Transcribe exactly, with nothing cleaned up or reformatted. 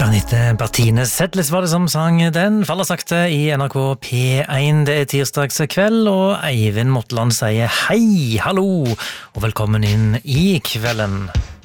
Anette Bertine Sedles var det som sang den. Faller sakte i N R K P én. Det er tirsdags kveld, og Eivind Motland sier hei, hallo, og velkommen inn i kvelden.